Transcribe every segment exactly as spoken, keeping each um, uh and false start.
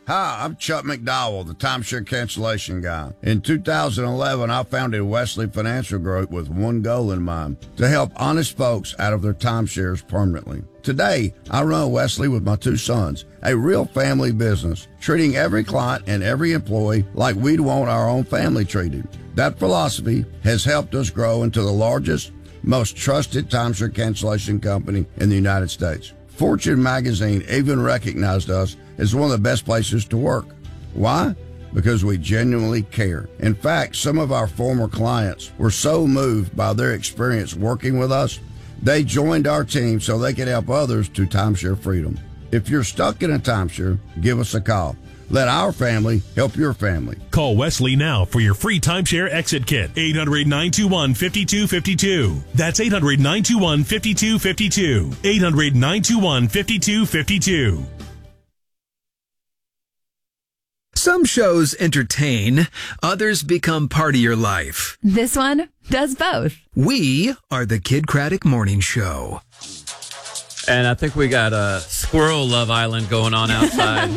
Hi, I'm Chuck McDowell, the timeshare cancellation guy. In two thousand eleven, I founded Wesley Financial Group with one goal in mind, to help honest folks out of their timeshares permanently. Today, I run Wesley with my two sons, a real family business, treating every client and every employee like we'd want our own family treated. That philosophy has helped us grow into the largest, most trusted timeshare cancellation company in the United States. Fortune magazine even recognized us as one of the best places to work. Why? Because we genuinely care. In fact, some of our former clients were so moved by their experience working with us, they joined our team so they could help others to timeshare freedom. If you're stuck in a timeshare, give us a call. Let our family help your family. Call Wesley now for your free timeshare exit kit. eight hundred, nine two one, five two five two. That's eight hundred, nine two one, five two five two. eight hundred, nine two one, five two five two. Some shows entertain, others become part of your life. This one does both. We are the Kid Craddock Morning Show. And I think we got a squirrel Love Island going on outside.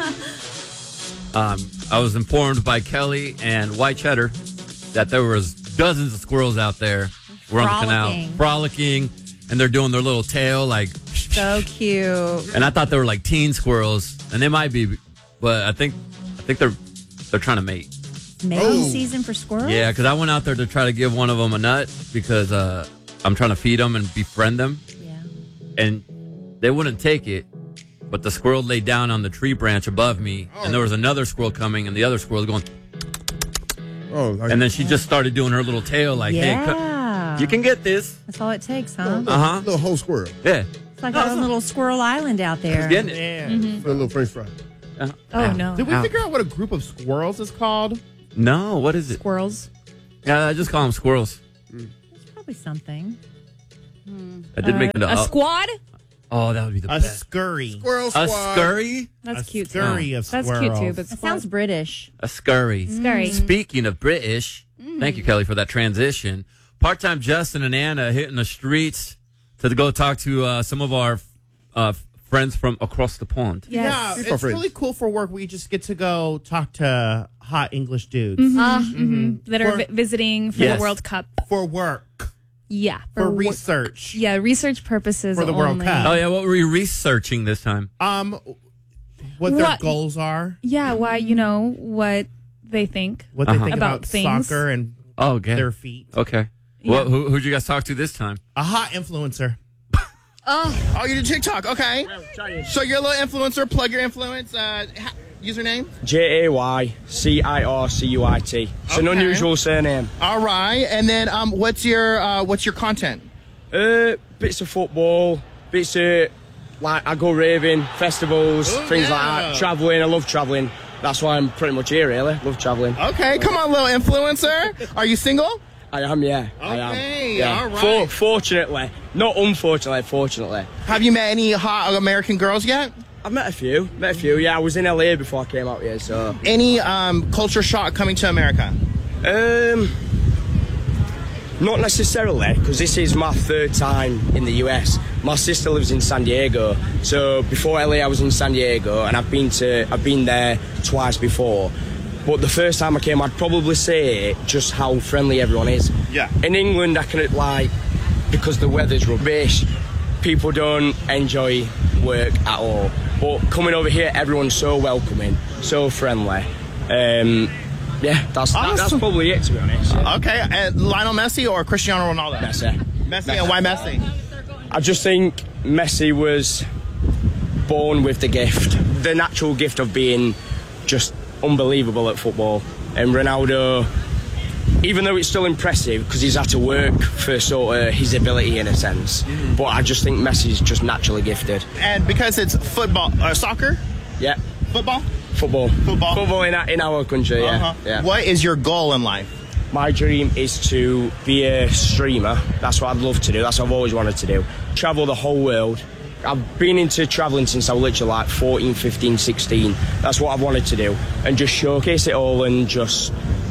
um, I was informed by Kelly and White Cheddar that there was dozens of squirrels out there. We're on the canal, frolicking, and they're doing their little tail like. So cute. And I thought they were like teen squirrels, and they might be, but I think I think they're they're trying to mate. Mating oh. season for squirrels? Yeah, because I went out there to try to give one of them a nut because uh, I'm trying to feed them and befriend them. Yeah. And they wouldn't take it, but the squirrel laid down on the tree branch above me, oh. and there was another squirrel coming, and the other squirrel was going. Oh, like, and then she just started doing her little tail like, yeah. hey, you can get this. That's all it takes, huh? Uh huh. Little whole squirrel. Yeah. It's like our own little squirrel island out there. Getting it. Yeah. Mm-hmm. For a little French fry. Uh, oh, ow. no. Did we Ow. figure out what a group of squirrels is called? No, what is it? Squirrels. Yeah, I just call them squirrels. It's probably something. I did uh, make it a up. squad? Oh, that would be the A best. scurry. Squirrel A squad. scurry? That's a cute, scurry too. of That's squirrels. cute, too, but that sounds British. A scurry. Scurry. Speaking of British, thank you, Kelly, for that transition. Part-time Justin and Anna hitting the streets to go talk to uh, some of our uh, friends from across the pond. Yes. Yeah, People it's friends. really cool for work. We just get to go talk to hot English dudes Mm-hmm. Uh, Mm-hmm. That are For- vi- visiting for Yes. the World Cup. for work, Yeah. for wo- research. Yeah, research purposes For the World only. Cup. Oh, yeah, what were we researching this time? Um, what their What- goals are, Yeah, why, you know, what they think. what they Uh-huh. think About about, things. soccer and Oh, okay. their feet. Okay. Yeah. Well, who, who'd you guys talk to this time? A hot influencer. Oh, Oh, you do TikTok. Okay. So you're a little influencer. Plug your influence. Uh, ha- username. J A Y C I R C U I T. It's an Okay. unusual surname. All right. And then um, what's your uh, what's your content? Uh, bits of football, bits of, like, I go raving, festivals, Oh, things yeah. like that. Travelling, I love travelling. That's why I'm pretty much here, really. Love travelling. Okay. Come on, little influencer. Are you single? I am, yeah. I am. Okay, Yeah. all right. For, fortunately. Not unfortunately, fortunately. Have you met any hot American girls yet? I've met a few. Met a few, yeah. I was in L A before I came out here, so. Any um, culture shock coming to America? Um, not necessarily, because this is my third time in the U S. My sister lives in San Diego, so before L A I was in San Diego, and I've been to I've been there twice before. But the first time I came, I'd probably say just how friendly everyone is. Yeah. In England, I can, like, because the weather's rubbish, people don't enjoy work at all. But coming over here, everyone's so welcoming, so friendly. Um, yeah, that's that, that's Awesome. probably it, to be honest. Yeah. Okay. Uh, Lionel Messi or Cristiano Ronaldo? Messi. Messi. And why Messi? I just think Messi was born with the gift, the natural gift of being just unbelievable at football. And Ronaldo, even though it's still impressive because he's had to work for sort of his ability in a sense, but I just think Messi's just naturally gifted. And because it's football, uh, soccer, Yeah, football, football, Football. football in our, in our country. Yeah, Uh-huh. yeah. What is your goal in life? My dream is to be a streamer. That's what I'd love to do. That's what I've always wanted to do. Travel the whole world. I've been into travelling since I was literally like fourteen, fifteen, sixteen. That's what I've wanted to do. And just showcase it all and just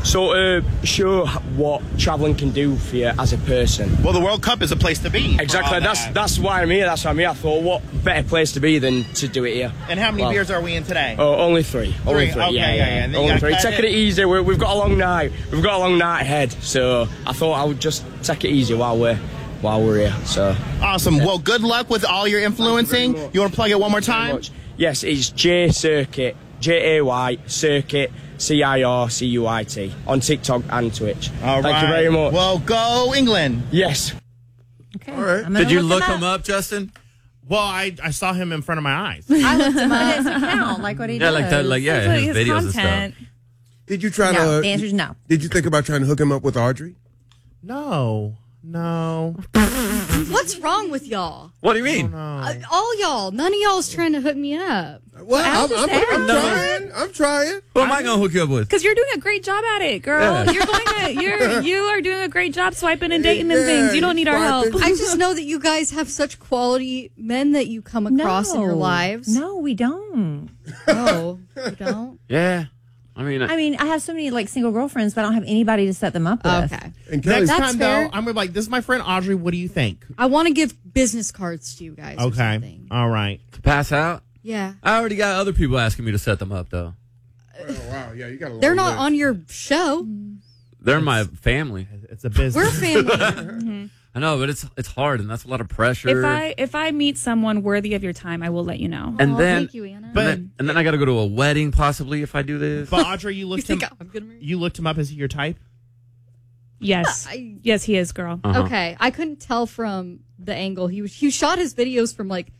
sort of show what travelling can do for you as a person. Well, the World Cup is a place to be. Exactly. That's that. that's why I'm here. That's why I'm here. I thought, what better place to be than to do it here? And how many Well, beers are we in today? Oh, only three. Only Three, three. okay, yeah, yeah, yeah. yeah. And then you Only gotta three. cut Taking it. it easy. We're, we've got a long night. We've got a long night ahead. So I thought I would just take it easy while we're while we're here. So Awesome. Well, good luck with all your influencing. You want to plug it one more time? yes, it's J Circuit, J A Y Circuit, C I R C U I T on TikTok and Twitch. All Thank right. you very much. Well, go England. Yes. Okay. All right. I'm gonna Did you look look him him up? up, Justin? Well, I, I saw him in front of my eyes. I looked him up. It doesn't count like what he Yeah, does. like that. Like yeah, It's like his, his videos and content. stuff. Did you try No, to? the answer is no. Did you think about trying to hook him up with Audrey? No, no. What's wrong with y'all? What do you mean? Uh, all y'all. None of y'all's trying to hook me up. Well, I'm I'm, just I'm, I'm, asking. trying. I'm trying. Who am I gonna hook you up with? Because you're doing a great job at it, girl. Yeah. You're going to you're you are doing a great job swiping and dating and Yeah, things. You don't need our help. swiping. I just know that you guys have such quality men that you come across in your No. lives. No, we don't. Oh, you don't? Yeah, I mean, I mean, I have so many like single girlfriends, but I don't have anybody to set them up with. Okay. And Kelly's, Next That's time, fair. though, I'm gonna be like, this is my friend Audrey. What do you think? I want to give business cards to you guys. or Okay. something. All right. to pass out. Yeah. I already got other people asking me to set them up, though. oh, wow, yeah, you got a long They're not list. on your show. They're my family. It's a business. We're family. I know, but it's it's hard, and that's a lot of pressure. If I if I meet someone worthy of your time, I will let you know. and Aw, then, thank you, Anna. and then, and then I got to go to a wedding, possibly, if I do this. But Audrey, you you looked him. think I'm gonna marry? You looked him up. Is he your type? Yes, I- yes, he is, girl. Uh-huh. Okay, I couldn't tell from the angle. He was he shot his videos from like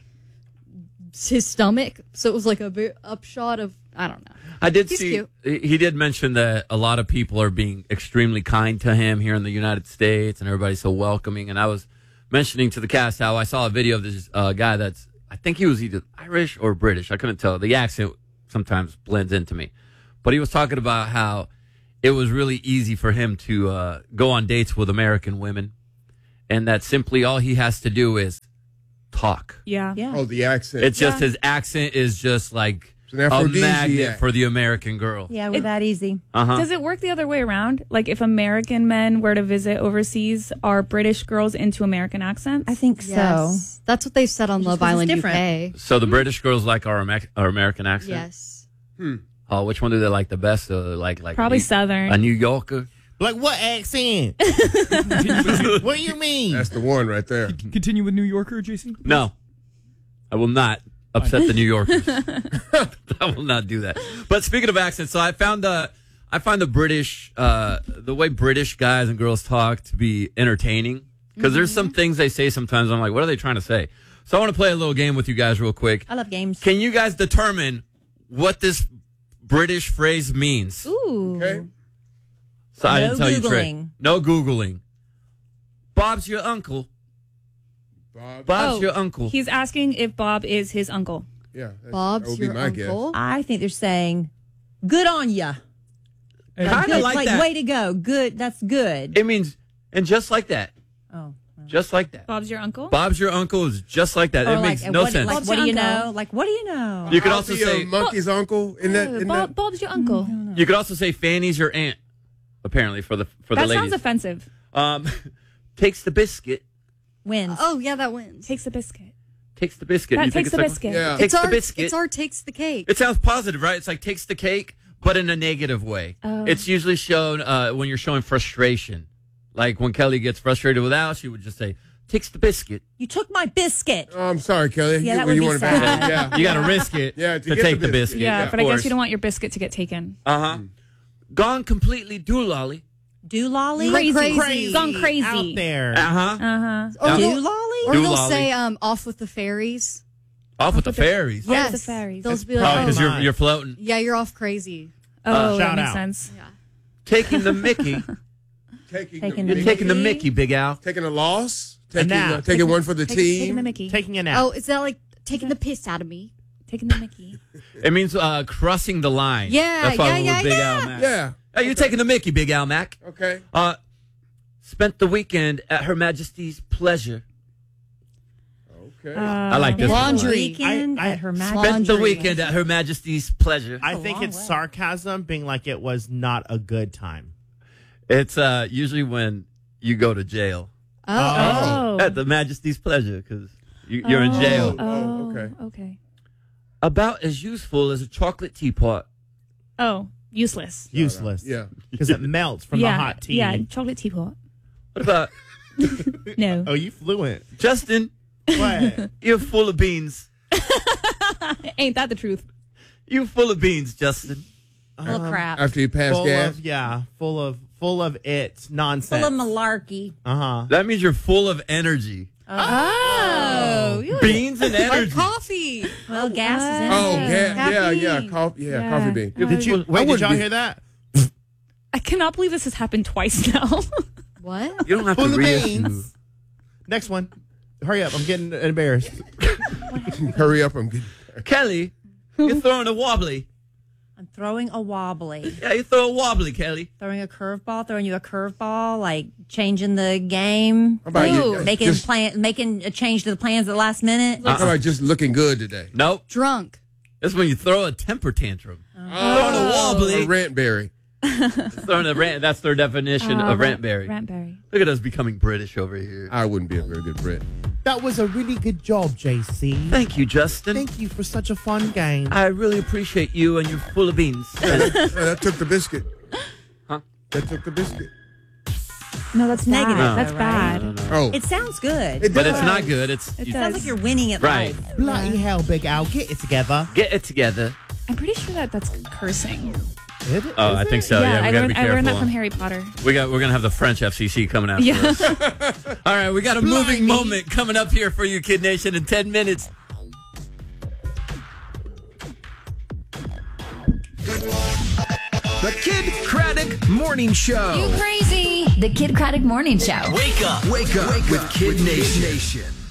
his stomach, so it was like a bit upshot of I don't know. I did He's see cute. he he did mention that a lot of people are being extremely kind to him here in the United States, and everybody's so welcoming. And I was mentioning to the cast how I saw a video of this uh, guy that's I think he was either Irish or British. I couldn't tell. The accent sometimes blends into me, but he was talking about how it was really easy for him to uh, go on dates with American women, and that simply all he has to do is talk. Yeah, Yeah. Oh, the accent. It's just Yeah. his accent is just like an a aphrodisiac. magnet for the American girl. Yeah, we're It- that easy. Uh-huh. Does it work the other way around? Like if American men were to visit overseas, are British girls into American accents? I think so. Yes, that's what they've said on Just Love 'cause it's Island different. U K. So the British girls like our, Amer- our American accent? Yes. Oh, which one do they like the best? Uh, like like Probably a New, Southern. a New Yorker? Like what accent? What do you mean? That's the one right there. Continue with New Yorker, Jason. No, I will not upset the New Yorkers. I will not do that. But speaking of accents, so I found the I find the British uh, the way British guys and girls talk to be entertaining because there's some things they say sometimes. I'm like, what are they trying to say? So I want to play a little game with you guys real quick. I love games. Can you guys determine what this British phrase means? Ooh. Okay. So I No didn't tell you, Trey. Googling. No Googling. Bob's your uncle. Bob. Bob's Oh, your uncle. He's asking if Bob is his uncle. Yeah. that's- that Bob's would be your my guess. uncle. I think they're saying, "Good on ya." Kinda good, like like that. way to go. Good. That's good. It means, and just like that. Oh. Just like that. Bob's your uncle? Bob's your uncle is just like that. Or it like, makes and no what, sense. Like, Bob's what do your you uncle. know? Like, what do you know? You could I'll also be a say monkey's uncle in that. Uh, In Bob, that. Bob's your uncle. you could also say Fanny's your aunt. Apparently for the for That the sounds ladies. offensive. um, takes the biscuit. Wins. Oh yeah, that wins. Takes the biscuit. Takes the biscuit. That you think takes it's the like- biscuit. Yeah. Takes it's the our, biscuit. It's our takes the cake. It sounds positive, right? It's like takes the cake, but in a negative way. Oh. It's usually shown uh, when you're showing frustration. Like when Kelly gets frustrated with Al, she would just say, takes the biscuit. You took my biscuit. Oh, I'm sorry, Kelly. Yeah, you, that would you be want to sad. Yeah. You got to risk it Yeah, to to get take the the biscuit. biscuit. Yeah, Yeah, but I guess you don't want your biscuit to get taken. Uh huh. Gone completely doolally. Do lolly? Crazy. Crazy. Gone crazy. out there. Uh huh. Uh huh. Or Do they'll, lolly? or Do they'll lolly. say um off with the fairies. Off with the fairies. with Yes, the fairies. They'll be Oh, like, Because oh, you're my. you're floating. yeah, you're off crazy. Oh, that shout makes out. sense. Yeah. Taking the Mickey. Taking, Taking the, the You're taking the Mickey, Big Al. taking a loss. Taking, nap. uh, taking one for the Take- team. Taking the Mickey. Taking a nap. Oh, is that like taking the piss out of me? Taking the Mickey. It means uh, crossing the line. Yeah, That's why yeah, we're yeah, with Big yeah. Al Mac. Yeah. Hey, you're taking the Mickey, Big Al Mac. Okay. Uh, spent the weekend at Her Majesty's pleasure. Okay. I like this one. Laundry. Weekend I- I at her Spent Majesty's. the weekend at Her Majesty's pleasure. I a think long it's way. sarcasm, being like it was not a good time. It's uh, usually when you go to jail. Oh. At the Majesty's pleasure, because you, you're in jail. Oh, okay. Okay. About as useful as a chocolate teapot. Oh, useless. Useless. Yeah. Because it melts from yeah, the hot tea. Yeah, chocolate teapot. What about No. Oh, you fluent. Justin? What? You're full of beans. Ain't that the truth? You full of beans, Justin. Full of crap. After you pass full gas? of, yeah, full of full of it nonsense. Full of malarkey. Uh-huh. That means you're full of energy. Oh, you Beans and like energy. coffee. Well, gas is in Oh, there. yeah, yeah, yeah, Caffeine. coffee, yeah, Yeah. coffee bean. Did you I wait? Did wouldn't y'all be- hear that? I cannot believe this has happened twice now. What? You don't have Full to of read beans. Next one. Hurry up! I'm getting embarrassed. Hurry up, I'm getting. Kelly, you're throwing a wobbly. I'm throwing a wobbly. Yeah, you throw a wobbly, Kelly. Throwing a curveball, throwing you a curveball, like changing the game. How about you? Ooh. Making Just, plan, making a change to the plans at the last minute. how about just looking good today? Nope. Drunk. That's when you throw a temper tantrum. Oh. Throwing a wobbly. A rantberry. Throwing a rant. That's their definition Uh, of rant- rantberry. Rantberry. Look at us becoming British over here. I wouldn't be a very good Brit. That was a really good job, J C. Thank you, Justin. Thank you for such a fun game. I really appreciate you, and you're full of beans. Yeah, that took the biscuit. Huh? That took the biscuit. No, that's negative, bad. though, That's right? bad. Oh, It sounds good. It But does. it's not good. It's It It you- sounds does. like you're winning at Right. life. Bloody hell, Big Al, get it together. get it together. I'm pretty sure that that's cursing. Is it? Oh, Is I it? think so. Yeah, yeah, we I gotta learned, be I learned that careful. from Harry Potter. We got. We're gonna have the French F C C coming after Yeah. us. All right, we got a moving moment coming up here for you, Kid Nation, in ten minutes. The Kid Craddock Morning Show. You crazy. The Kid Craddock Morning Show. Wake up. Wake up with Kid Nation.